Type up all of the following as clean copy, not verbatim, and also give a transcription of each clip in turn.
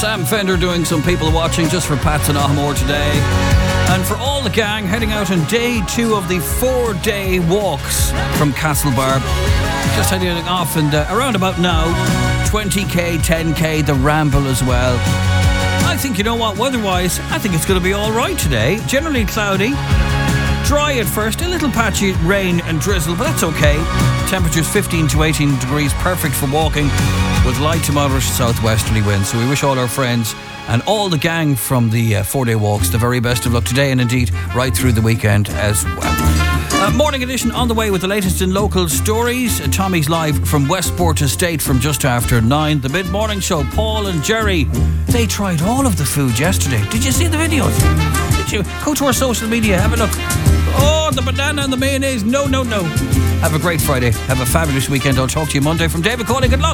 Sam Fender doing some people watching just for Pats and Ahamore today. And for all the gang heading out on day 2 of the 4-day walks from Castlebar. Just heading off and around about now, 20k, 10k, the Ramble as well. I think, you know what, weather-wise, I think it's going to be all right today. Generally cloudy. Dry at first, a little patchy rain and drizzle, but that's okay. Temperatures 15 to 18 degrees, perfect for walking, with light to moderate southwesterly winds. So we wish all our friends and all the gang from the 4-day walks the very best of luck today, and indeed right through the weekend as well. Morning edition on the way with the latest in local stories. Tommy's live from Westport Estate from just after 9. The mid-morning show, Paul and Jerry, they tried all of the food yesterday. Did you see the videos? Did you? Go to our social media, have a look. Oh, the banana and the mayonnaise. No. Have a great Friday. Have a fabulous weekend. I'll talk to you Monday. From David Cawley, good luck.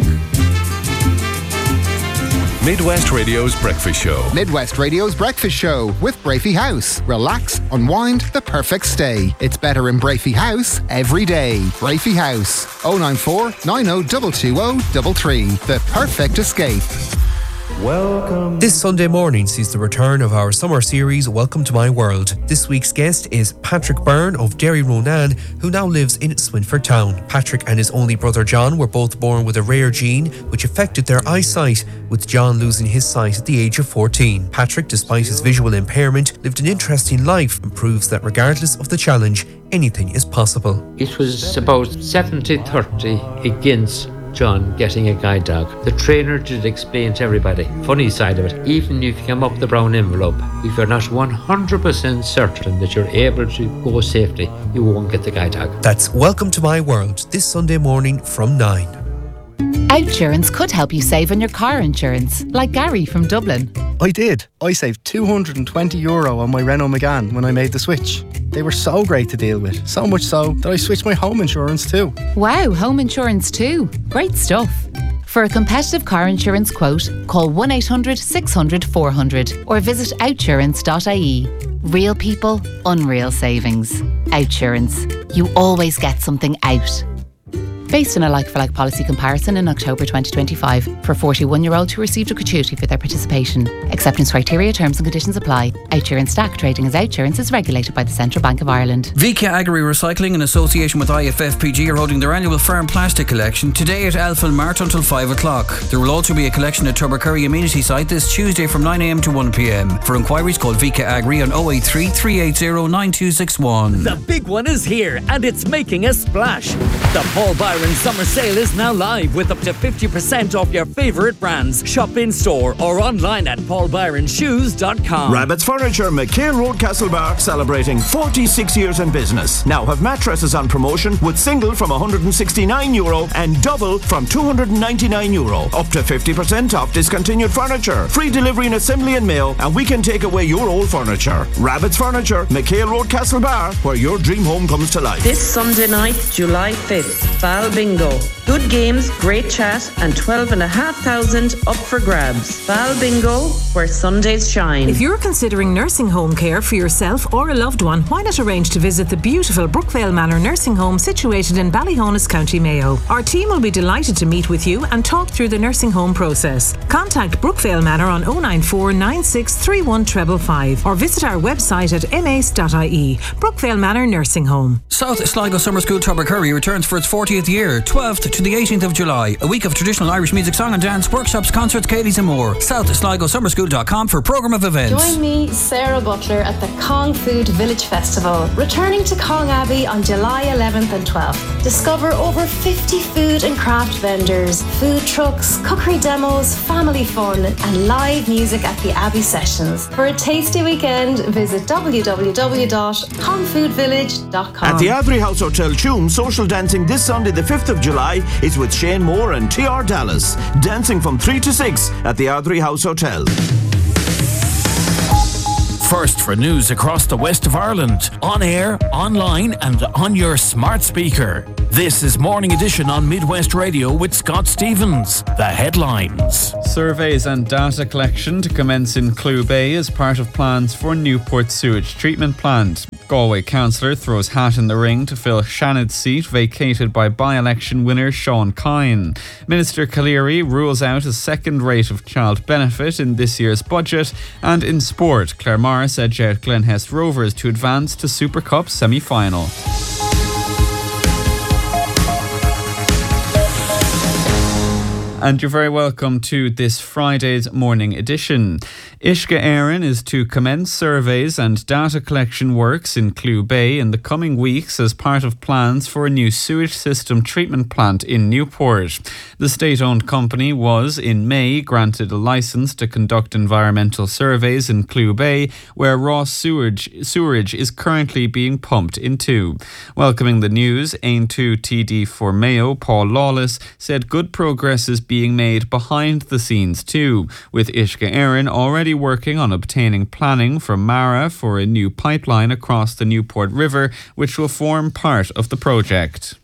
Midwest Radio's Breakfast Show. Midwest Radio's Breakfast Show with Brafey House. Relax, unwind, the perfect stay. It's better in Brafey House every day. Brafey House. 094 90 33. The perfect escape. Welcome. This Sunday morning sees the return of our summer series, Welcome to My World. This week's guest is Patrick Byrne of Derry Ronan, who now lives in Swinford Town. Patrick and his only brother John were both born with a rare gene which affected their eyesight, with John losing his sight at the age of 14. Patrick, despite his visual impairment, lived an interesting life and proves that regardless of the challenge, anything is possible. It was about 70-30 against John getting a guide dog. The trainer did explain to everybody, funny side of it, even if you come up the brown envelope, if you're not 100% certain that you're able to go safely, you won't get the guide dog. That's Welcome to My World, this Sunday morning from 9. Outsurance could help you save on your car insurance, like Gary from Dublin. I did. I saved €220 on my Renault Megane when I made the switch. They were so great to deal with, so much so that I switched my home insurance too. Wow, home insurance too. Great stuff. For a competitive car insurance quote, call 1800 600 400 or visit outsurance.ie. Real people, unreal savings. Outsurance. You always get something out. Based on a like-for-like policy comparison in October 2025 for 41-year-olds who received a gratuity for their participation. Acceptance criteria, terms and conditions apply. Outsurance Stack trading as Outsurance is regulated by the Central Bank of Ireland. VK Agri Recycling in association with IFFPG are holding their annual farm plastic collection today at Elfin Mart until 5 o'clock. There will also be a collection at Tubbercurry Amenity Site this Tuesday from 9 a.m. to 1 p.m. For inquiries, call VK Agri on 083 380 9261. The big one is here and it's making a splash. The Paul Byron Summer Sale is now live with up to 50% off your favourite brands. Shop in store or online at paulbyronshoes.com. Rabbit's Furniture, McHale Road, Castlebar, celebrating 46 years in business. Now have mattresses on promotion with single from €169 and double from €299. Up to 50% off discontinued furniture. Free delivery and assembly and mail, and we can take away your old furniture. Rabbit's Furniture, McHale Road, Castlebar, where your dream home comes to life. This Sunday night, July 5th, Val Bingo. Good games, great chat, and 12,500 up for grabs. Val Bingo, where Sundays shine. If you're considering nursing home care for yourself or a loved one, why not arrange to visit the beautiful Brookvale Manor Nursing Home situated in Ballyhonus, County Mayo. Our team will be delighted to meet with you and talk through the nursing home process. Contact Brookvale Manor on 094 9631 555 or visit our website at mace.ie. Brookvale Manor Nursing Home. South Sligo Summer School Tubbercurry returns for its 40th year, 12th to the 18th of July. A week of traditional Irish music, song and dance, workshops, concerts, Katie's and more. SouthSligoSummerSchool.com for programme of events. Join me, Sarah Butler, at the Cong Food Village Festival, returning to Cong Abbey on July 11th and 12th. Discover over 50 food and craft vendors, food trucks, cookery demos, family fun and live music at the Abbey Sessions. For a tasty weekend, visit www.congfoodvillage.com. At the Avery House Hotel Tuam, social dancing this Sunday the 5th of July is with Shane Moore and T.R. Dallas. Dancing from 3 to 6 at the Avery House Hotel. First for news across the west of Ireland. On air, online and on your smart speaker. This is Morning Edition on Midwest Radio with Scott Stevens. The headlines. Surveys and data collection to commence in Clew Bay as part of plans for Newport sewage treatment plant. Galway councillor throws hat in the ring to fill Shannon's seat vacated by by-election winner Sean Kine. Minister Calleary rules out a second rate of child benefit in this year's budget. And in sport, Claire Morris edged out Glenhest Rovers to advance to Super Cup semi-final. And you're very welcome to this Friday's morning edition. Uisce Éireann is to commence surveys and data collection works in Clew Bay in the coming weeks as part of plans for a new sewage system treatment plant in Newport. The state-owned company was, in May, granted a licence to conduct environmental surveys in Clew Bay, where raw sewerage is currently being pumped into. Welcoming the news, Aon2 TD for Mayo, Paul Lawless, said good progress is being made behind the scenes too, with Uisce Éireann already working on obtaining planning from Mara for a new pipeline across the Newport River, which will form part of the project.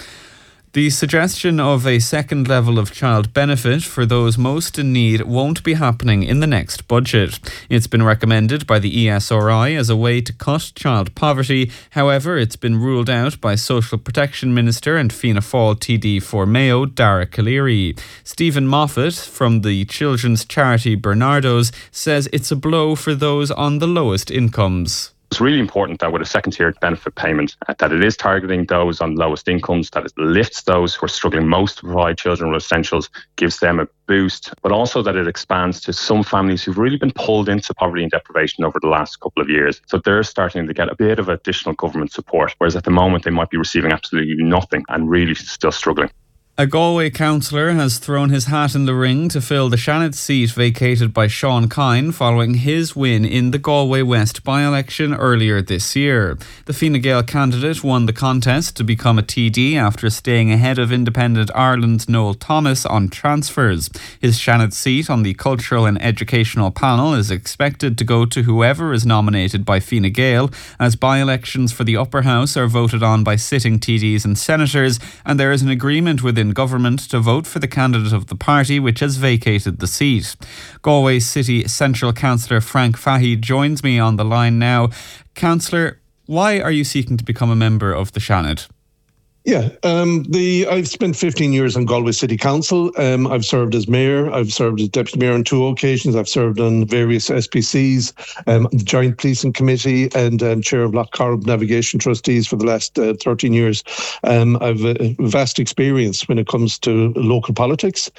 The suggestion of a second level of child benefit for those most in need won't be happening in the next budget. It's been recommended by the ESRI as a way to cut child poverty. However, it's been ruled out by Social Protection Minister and Fianna Fáil TD for Mayo, Dara Calleary. Stephen Moffat from the children's charity Bernardo's says it's a blow for those on the lowest incomes. It's really important that with a second-tier benefit payment, that it is targeting those on lowest incomes, that it lifts those who are struggling most to provide children with essentials, gives them a boost, but also that it expands to some families who've really been pulled into poverty and deprivation over the last couple of years. So they're starting to get a bit of additional government support, whereas at the moment they might be receiving absolutely nothing and really still struggling. A Galway councillor has thrown his hat in the ring to fill the Shannon seat vacated by Sean Kine following his win in the Galway West by-election earlier this year. The Fine Gael candidate won the contest to become a TD after staying ahead of Independent Ireland's Noel Thomas on transfers. His Shannon seat on the Cultural and Educational panel is expected to go to whoever is nominated by Fine Gael, as by-elections for the upper house are voted on by sitting TDs and senators, and there is an agreement within government to vote for the candidate of the party which has vacated the seat. Galway City Central Councillor Frank Fahy joins me on the line now. Councillor, why are you seeking to become a member of the Shannon? Yeah, I've spent 15 years on Galway City Council. I've served as mayor. I've served as deputy mayor on 2 occasions. I've served on various SPCs, the Joint Policing Committee, and chair of Lough Corrib Navigation Trustees for the last 13 years. I've a vast experience when it comes to local politics.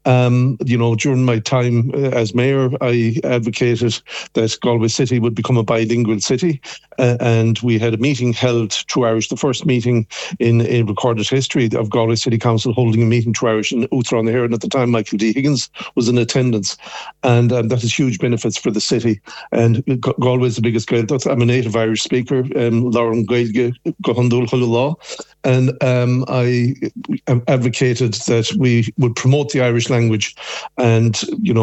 During my time as mayor, I advocated that Galway City would become a bilingual city, and we had a meeting held through Irish, the first meeting in recorded history of Galway City Council holding a meeting through Irish in Oughton-on-Heron. At the time, Michael D. Higgins was in attendance, and that has huge benefits for the city. And Galway is the biggest Gaeltacht. I'm a native Irish speaker, Lauren Gaeilge Gohandul Hululaw, and I advocated that we would promote the Irish language and,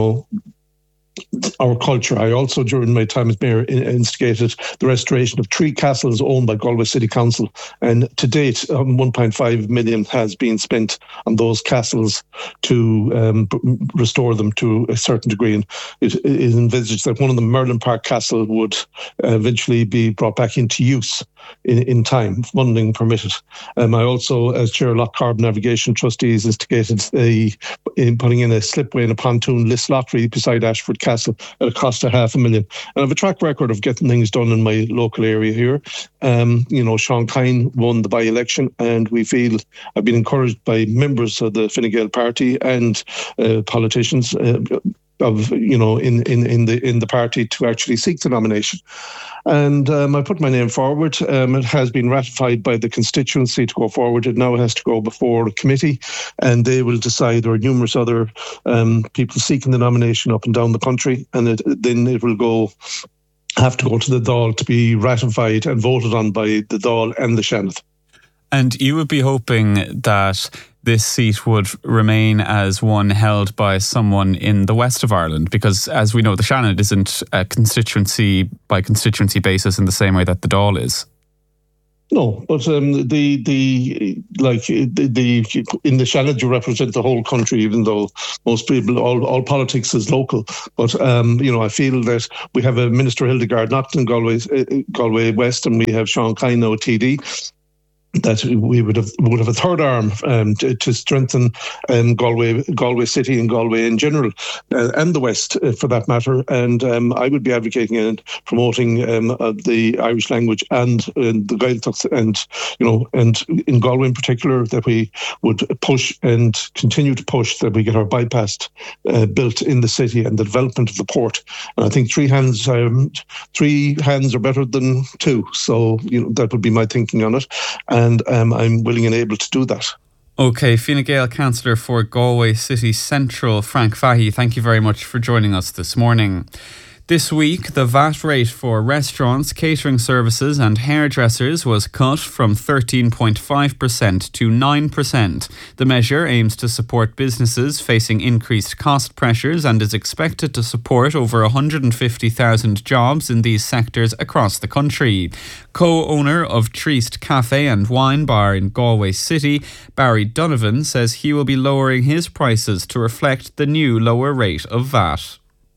our culture. I also, during my time as mayor, instigated the restoration of 3 castles owned by Galway City Council, and to date 1.5 million has been spent on those castles to restore them to a certain degree, and it is envisaged that one of the Merlin Park Castle would eventually be brought back into use in time, funding permitted. I also, as chair of Lough Corrib Navigation Trustees, instigated putting in a slipway and a pontoon list lottery beside Ashford Castle at a cost of $500,000. And I have a track record of getting things done in my local area here. Sean Kine won the by-election, and I've been encouraged by members of the Fine Gael party and politicians in the party to actually seek the nomination. And I put my name forward. It has been ratified by the constituency to go forward. It now has to go before a committee, and they will decide. There are numerous other people seeking the nomination up and down the country, and then it will have to go to the Dáil to be ratified and voted on by the Dáil and the Shannon. And you would be hoping that this seat would remain as one held by someone in the west of Ireland, because as we know, the Shannon isn't a constituency by constituency basis in the same way that the Dáil is. No, but in the Shannon, you represent the whole country, even though most people, all politics is local. But I feel that we have a Minister Hildegard Naughton in Galway West, and we have Sean Kine now, TD. That we would have a third arm to strengthen Galway City and Galway in general, and the West for that matter. And I would be advocating and promoting the Irish language and the Gaeltacht, and in Galway in particular, that we would push and continue to push that we get our bypass built in the city and the development of the port. And I think three hands are better than two. So that would be my thinking on it. And I'm willing and able to do that. OK, Fine Gael Councillor for Galway City Central, Frank Fahey, thank you very much for joining us this morning. This week, the VAT rate for restaurants, catering services and hairdressers was cut from 13.5% to 9%. The measure aims to support businesses facing increased cost pressures and is expected to support over 150,000 jobs in these sectors across the country. Co-owner of Tríst Cafe and Wine Bar in Galway City, Barry Donovan, says he will be lowering his prices to reflect the new lower rate of VAT.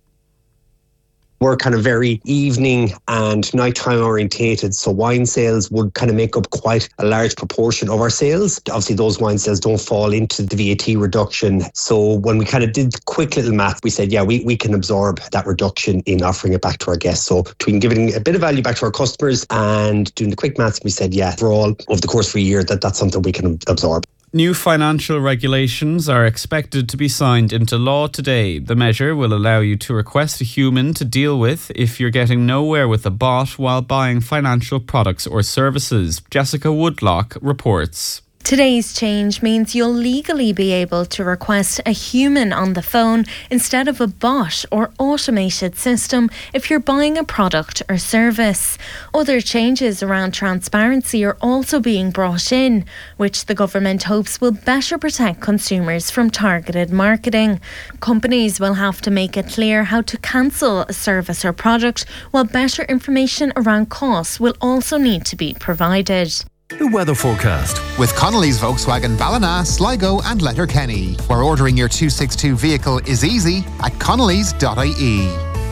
We're kind of very evening and nighttime orientated, so wine sales would kind of make up quite a large proportion of our sales. Obviously those wine sales don't fall into the VAT reduction, so when we kind of did quick little math, we said we can absorb that reduction in offering it back to our guests, so we can give it a bit of value back to our customers. And doing the quick maths, we said for all over the course of a year that's something we can absorb. New financial regulations are expected to be signed into law today. The measure will allow you to request a human to deal with if you're getting nowhere with a bot while buying financial products or services. Jessica Woodlock reports. Today's change means you'll legally be able to request a human on the phone instead of a bot or automated system if you're buying a product or service. Other changes around transparency are also being brought in, which the government hopes will better protect consumers from targeted marketing. Companies will have to make it clear how to cancel a service or product, while better information around costs will also need to be provided. The weather forecast with Connolly's Volkswagen Ballina, Sligo and Letterkenny, where ordering your 262 vehicle is easy at connolly's.ie.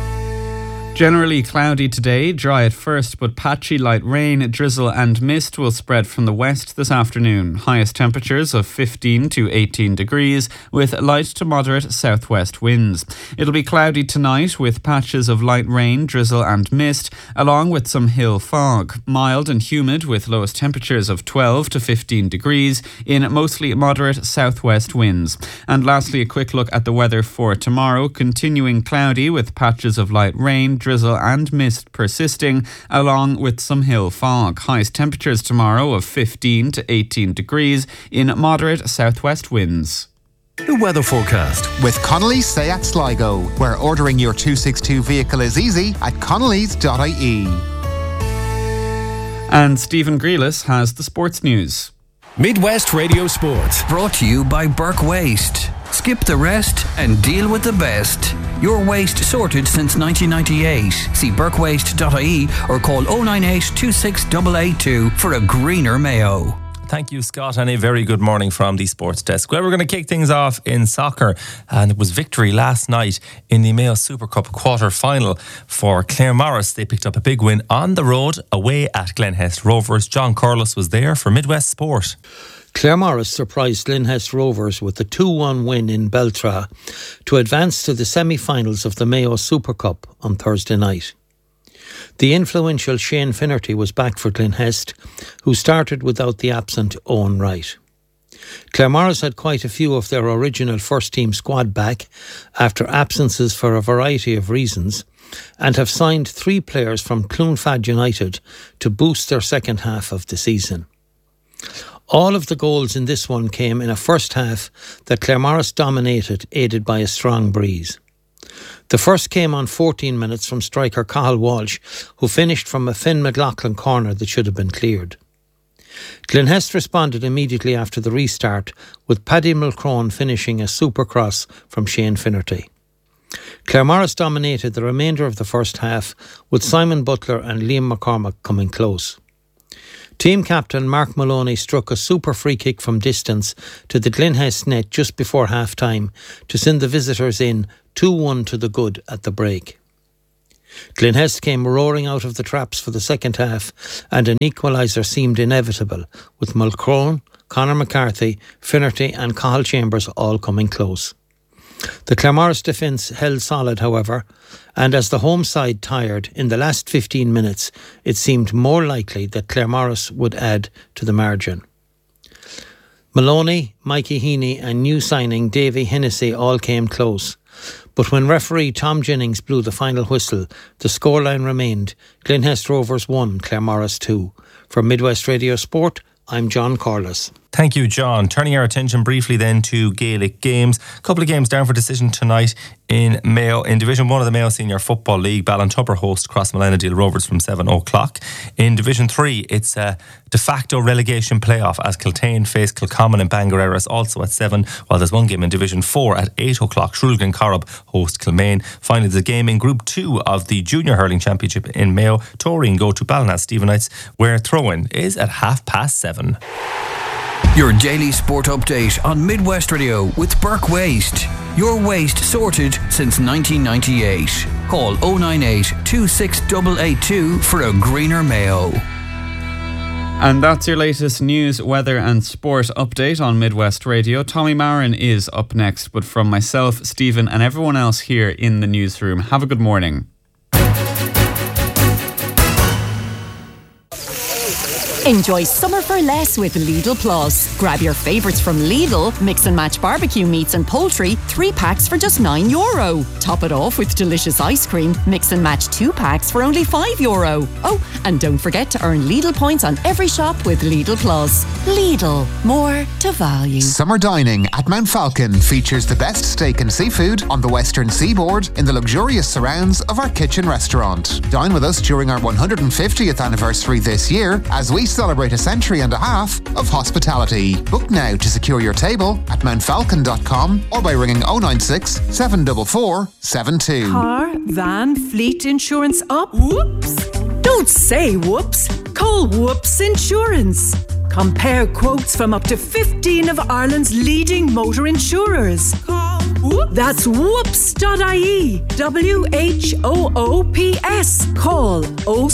Generally cloudy today, dry at first, but patchy light rain, drizzle and mist will spread from the west this afternoon. Highest temperatures of 15 to 18 degrees with light to moderate southwest winds. It'll be cloudy tonight with patches of light rain, drizzle and mist, along with some hill fog. Mild and humid with lowest temperatures of 12 to 15 degrees in mostly moderate southwest winds. And lastly, a quick look at the weather for tomorrow. Continuing cloudy with patches of light rain, drizzle and mist persisting, along with some hill fog. Highest temperatures tomorrow of 15 to 18 degrees in moderate southwest winds. The weather forecast with Connolly's Seat Sligo, where ordering your 262 vehicle is easy at connolly's.ie. And Stephen Grealis has the sports news. Midwest Radio Sport. Brought to you by Burke Waste. Skip the rest and deal with the best. Your waste sorted since 1998. See burkewaste.ie or call 098 26882 for a greener Mayo. Thank you, Scott, and a very good morning from the Sports Desk. Well, we're going to kick things off in soccer, and it was victory last night in the Mayo Super Cup quarter-final for Claremorris. They picked up a big win on the road away at Glenhest Rovers. John Corliss was there for Midwest Sport. Claremorris surprised Glenhest Rovers with a 2-1 win in Beltra to advance to the semi-finals of the Mayo Super Cup on Thursday night. The influential Shane Finnerty was back for Glenhest, who started without the absent Owen Wright. Claremorris had quite a few of their original first-team squad back after absences for a variety of reasons, and have signed 3 players from Clonfad United to boost their second half of the season. All of the goals in this one came in a first half that Claremorris dominated, aided by a strong breeze. The first came on 14 minutes from striker Cathal Walsh, who finished from a Finn McLaughlin corner that should have been cleared. Glenhest responded immediately after the restart, with Paddy Mulcrone finishing a supercross from Shane Finnerty. Claremorris dominated the remainder of the first half, with Simon Butler and Liam McCormack coming close. Team captain Mark Maloney struck a super free kick from distance to the Glenhest net just before half-time to send the visitors in 2-1 to the good at the break. Glenhest came roaring out of the traps for the second half, and an equaliser seemed inevitable, with Mulcrone, Conor McCarthy, Finnerty and Cathal Chambers all coming close. The Claremorris defence held solid, however, and as the home side tired in the last 15 minutes, it seemed more likely that Claremorris would add to the margin. Maloney, Mikey Heaney and new signing Davy Hennessy all came close. But when referee Tom Jennings blew the final whistle, the scoreline remained Glenhest Rovers 1, Claremorris 2. For Midwest Radio Sport, I'm John Corliss. Thank you, John. Turning our attention briefly then to Gaelic games. A couple of games down for decision tonight in Mayo. In Division 1 of the Mayo Senior Football League, Ballintubber host Crossmolena Rovers from 7 o'clock. In Division 3, it's a de facto relegation playoff as Kiltane face Kilcommon and Bangareras also at 7, while there's one game in Division 4 at 8 o'clock. Shrulgan Corrib host Kilmaine. Finally, the game in Group 2 of the Junior Hurling Championship in Mayo. Toreen go to Ballina Stephenites, where throw-in is at 7:30. Your daily sport update on Midwest Radio with Burke Waste. Your waste sorted since 1998. Call 098 26882 for a greener Mayo. And that's your latest news, weather and sport update on Midwest Radio. Tommy Marin is up next, but from myself, Stephen and everyone else here in the newsroom, have a good morning. Enjoy summer for less with Lidl Plus. Grab your favourites from Lidl, mix and match barbecue meats and poultry, 3 packs for just €9. Top it off with delicious ice cream, mix and match 2 packs for only €5. Oh, and don't forget to earn Lidl points on every shop with Lidl Plus. Lidl, more to value. Summer dining at Mount Falcon features the best steak and seafood on the western seaboard in the luxurious surrounds of our kitchen restaurant. Dine with us during our 150th anniversary this year as we celebrate a century and a half of hospitality. Book now to secure your table at mountfalcon.com or by ringing 096 744 72. Car, van, fleet insurance up? Whoops! Don't say whoops. Call Whoops Insurance. Compare quotes from up to 15 of Ireland's leading motor insurers. Call Whoops. That's whoops.ie. WHOOPS. Call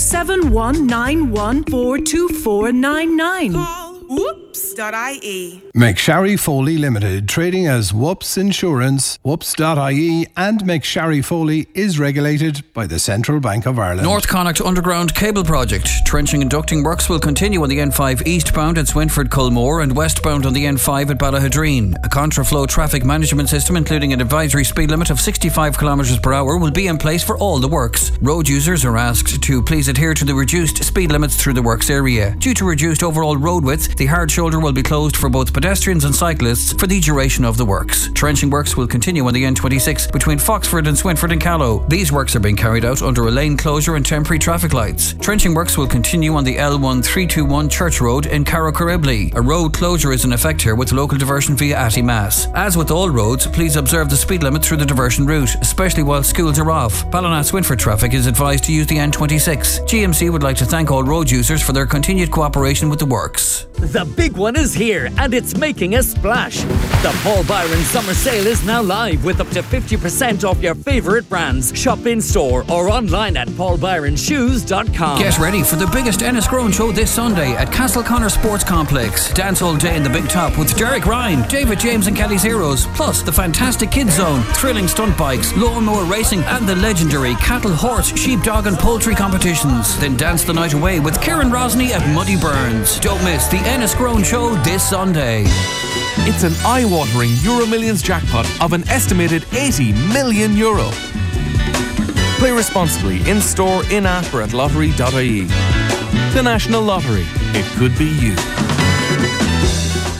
07191424499. Call whoops.ie. McSharry Foley Limited, trading as Whoops Insurance, whoops.ie, and McSharry Foley is regulated by the Central Bank of Ireland. North Connacht Underground Cable Project. Trenching and ducting works will continue on the N5 eastbound at Swinford Culmore and westbound on the N5 at Ballahadreen. A contraflow traffic management system, including an advisory speed limit of 65 km per hour, will be in place for all the works. Road users are asked to please adhere to the reduced speed limits through the works area. Due to reduced overall road width, the hard shoulder will be closed for both pedestrians and cyclists for the duration of the works. Trenching works will continue on the N26 between Foxford and Swinford and Callow. These works are being carried out under a lane closure and temporary traffic lights. Trenching works will continue on the L1321 Church Road in Carrow-Carribley. A road closure is in effect here with local diversion via Atty Mass. As with all roads, please observe the speed limit through the diversion route, especially while schools are off. Ballina-Swinford traffic is advised to use the N26. GMC would like to thank all road users for their continued cooperation with the works. The big one is here, and it's making a splash. The Paul Byron Summer Sale is now live with up to 50% off your favourite brands. Shop in store or online at paulbyronshoes.com. Get ready for the biggest Enniscrone show this Sunday at Castleconnor Sports Complex. Dance all day in the Big Top with Derek Ryan, David James and Kelly's Heroes, plus the fantastic Kids Zone, thrilling stunt bikes, lawnmower racing, and the legendary cattle, horse, sheepdog and poultry competitions. Then dance the night away with Kieran Rosny at Muddy Burns. Don't miss the Enniscrone show this Sunday. It's an eye-watering Euro Millions jackpot of an estimated €80 million. Play responsibly in-store, in-app or at lottery.ie. The National Lottery. It could be you.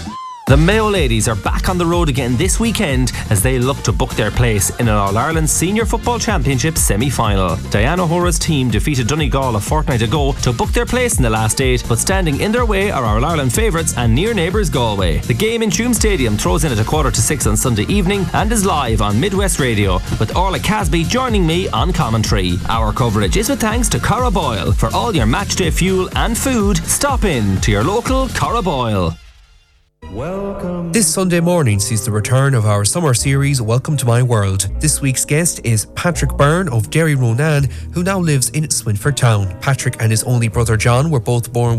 The Mayo ladies are back on the road again this weekend as they look to book their place in an All-Ireland Senior Football Championship semi-final. Diana Hora's team defeated Donegal a fortnight ago to book their place in the last 8, but standing in their way are All-Ireland favourites and near neighbours Galway. The game in Tuam Stadium throws in at 5:45 on Sunday evening and is live on Midwest Radio, with Orla Casby joining me on commentary. Our coverage is with thanks to Cara Boyle. For all your matchday fuel and food, stop in to your local Cara Boyle. This Sunday morning sees the return of our summer series Welcome to My World. This week's guest is Patrick Byrne of Derry Ronan, who now lives in Swinford Town. Patrick and his only brother John were both born with